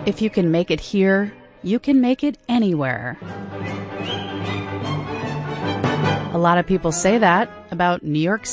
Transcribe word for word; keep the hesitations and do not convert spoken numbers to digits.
If you can make it here, you can make it anywhere. A lot of people say that about New York City.